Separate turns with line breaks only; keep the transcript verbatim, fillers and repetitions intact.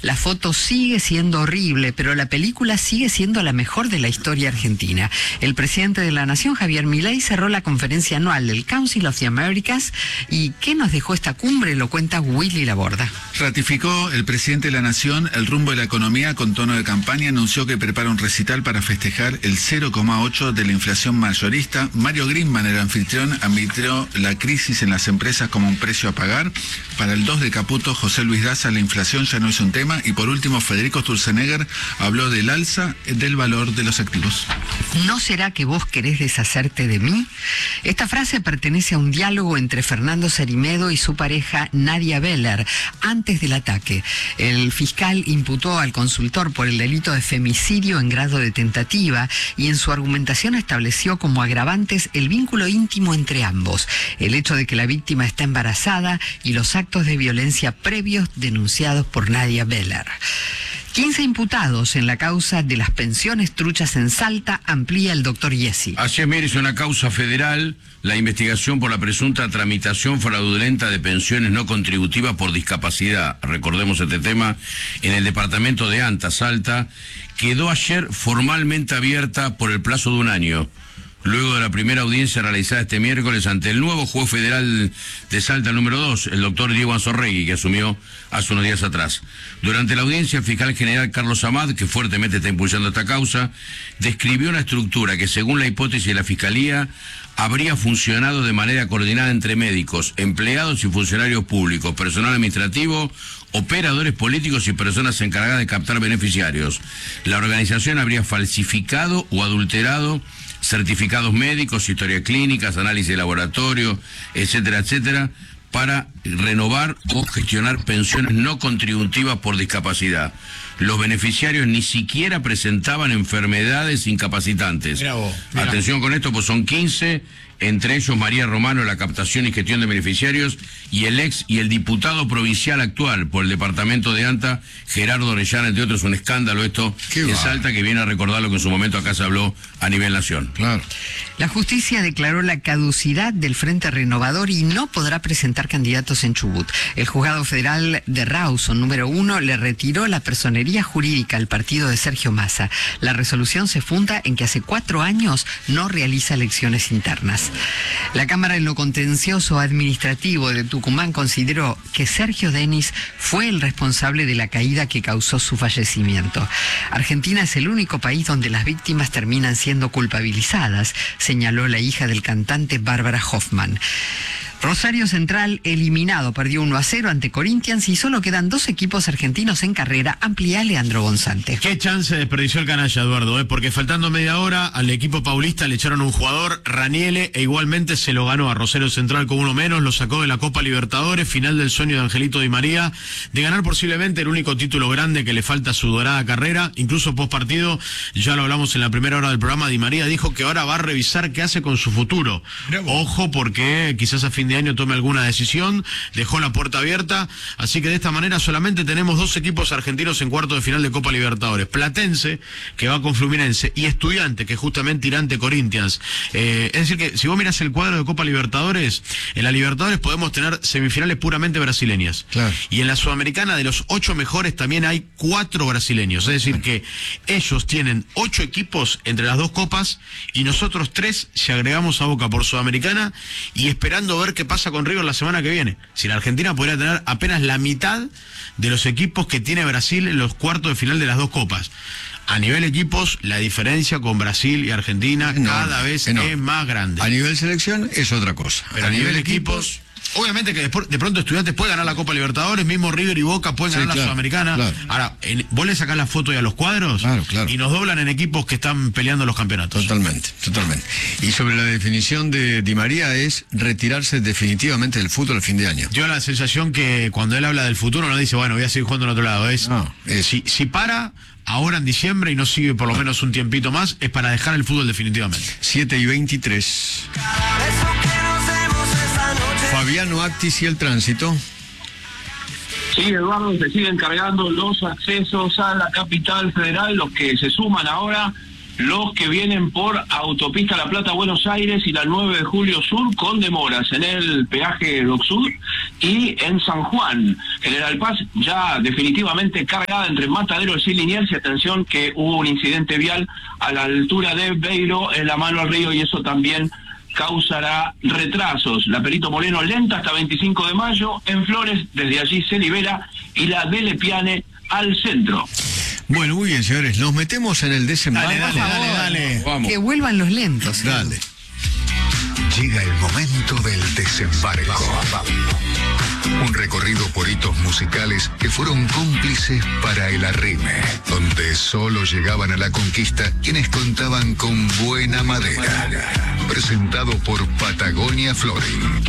La foto sigue siendo horrible, pero la película sigue siendo la mejor de la historia argentina. El presidente de la Nación, Javier Milei, cerró la conferencia anual del Council of the Americas. ¿Y qué nos dejó esta cumbre? Lo cuenta Willy Laborda.
Ratificó el presidente de la Nación el rumbo de la economía con tono de campaña. Anunció que prepara un recital para festejar el cero coma ocho de la inflación mayorista. Mario Grimman, el anfitrión, admitió la crisis en las empresas como un precio a pagar. Para el dos de Caputo, José Luis Daza, la inflación ya no es un tema. Y por último, Federico Sturzenegger habló del alza del valor de los activos.
¿No será que vos querés deshacerte de mí? Esta frase pertenece a un diálogo entre Fernando Sarimedo y su pareja Nadia Beller antes del ataque. El fiscal imputó al consultor por el delito de femicidio en grado de tentativa y en su argumentación estableció como agravantes el vínculo íntimo entre ambos, el hecho de que la víctima está embarazada y los actos de violencia previos denunciados por Nadia Beller. quince imputados en la causa de las pensiones truchas en Salta, amplía el doctor Yesi.
Así es, mire, es una causa federal, la investigación por la presunta tramitación fraudulenta de pensiones no contributivas por discapacidad, recordemos este tema, en el departamento de Anta, Salta, quedó ayer formalmente abierta por el plazo de un año. Luego de la primera audiencia realizada este miércoles ante el nuevo juez federal de Salta número dos, el doctor Diego Anzorregui, que asumió hace unos días atrás. Durante la audiencia, el fiscal general Carlos Amad, que fuertemente está impulsando esta causa, describió una estructura que, según la hipótesis de la Fiscalía, habría funcionado de manera coordinada entre médicos, empleados y funcionarios públicos, personal administrativo, operadores políticos y personas encargadas de captar beneficiarios. La organización habría falsificado o adulterado certificados médicos, historias clínicas, análisis de laboratorio, etcétera, etcétera, para renovar o gestionar pensiones no contributivas por discapacidad. Los beneficiarios ni siquiera presentaban enfermedades incapacitantes. Mirá vos, mirá. Atención con esto, pues son quince, entre ellos María Romano, la captación y gestión de beneficiarios, y el ex y el diputado provincial actual por el departamento de Anta, Gerardo Orellana, entre otros. Un escándalo esto en Salta, que viene a recordar lo que en su momento acá se habló a nivel nación.
Claro. La justicia declaró la caducidad del Frente Renovador y no podrá presentar candidatos en Chubut. El juzgado federal de Rawson, número uno, le retiró la personería jurídica al partido de Sergio Massa. La resolución se funda en que hace cuatro años no realiza elecciones internas. La Cámara en lo Contencioso Administrativo de Tucumán consideró que Sergio Denis fue el responsable de la caída que causó su fallecimiento. Argentina es el único país donde las víctimas terminan siendo culpabilizadas, señaló la hija del cantante Bárbara Hoffman. Rosario Central eliminado, perdió uno a cero ante Corinthians y solo quedan dos equipos argentinos en carrera. Amplía Leandro Gonzante.
Qué chance desperdició el canalla, Eduardo, ¿eh? Porque faltando media hora al equipo paulista le echaron un jugador, Raniele, e igualmente se lo ganó a Rosario Central con uno menos, lo sacó de la Copa Libertadores, final del sueño de Angelito Di María, de ganar posiblemente el único título grande que le falta a su dorada carrera. Incluso post partido, ya lo hablamos en la primera hora del programa, Di María dijo que ahora va a revisar qué hace con su futuro. Ojo, porque quizás a fin de año tome alguna decisión, dejó la puerta abierta, así que de esta manera solamente tenemos dos equipos argentinos en cuarto de final de Copa Libertadores: Platense, que va con Fluminense, y Estudiante, que justamente irá ante Corinthians. Eh, es decir que si vos mirás el cuadro de Copa Libertadores, en la Libertadores podemos tener semifinales puramente brasileñas. Claro. Y en la Sudamericana, de los ocho mejores, también hay cuatro brasileños. Es decir que ellos tienen ocho equipos entre las dos copas y nosotros tres, si agregamos a Boca por Sudamericana, y esperando ver qué pasa con River la semana que viene. Si la Argentina podría tener apenas la mitad de los equipos que tiene Brasil en los cuartos de final de las dos copas. A nivel equipos, la diferencia con Brasil y Argentina enorme, cada vez enorme. Es más grande.
A nivel selección es otra cosa.
Pero a, a nivel, nivel equipos... Obviamente que de pronto Estudiantes puede ganar la Copa Libertadores, mismo River y Boca pueden ganar sí, claro, la Sudamericana. Claro. Ahora, en, vos le sacás la foto y a los cuadros claro, claro. y nos doblan en equipos que están peleando los campeonatos.
Totalmente, totalmente. Y sobre la definición de Di María es retirarse definitivamente del fútbol al fin de año.
Yo la sensación que cuando él habla del futuro no dice, bueno, voy a seguir jugando en otro lado. Es, no, es... Si, si para ahora en diciembre y no sigue por lo no. menos un tiempito más, es para dejar el fútbol definitivamente.
siete y veintitrés. Fabiano Actis y el tránsito.
Sí, Eduardo, se siguen cargando los accesos a la capital federal, los que se suman ahora los que vienen por autopista La Plata Buenos Aires y la nueve de julio Sur, con demoras en el peaje Doc Sur y en San Juan. General Paz ya definitivamente cargada entre Mataderos y Liniers, y atención que hubo un incidente vial a la altura de Beiro en la mano al río, y eso también causará retrasos. La Perito Moreno lenta hasta veinticinco de mayo, en Flores desde allí se libera, y la de Lepiane al centro.
Bueno, muy bien, señores, nos metemos en el desembarco.
Dale, dale, dale, dale.
Vamos.
Que vuelvan los lentos. ¿eh?
Dale.
Llega el momento del desembarco. Un recorrido por hitos musicales que fueron cómplices para el arrime, donde solo llegaban a la conquista quienes contaban con buena madera. Presentado por Patagonia Flooring.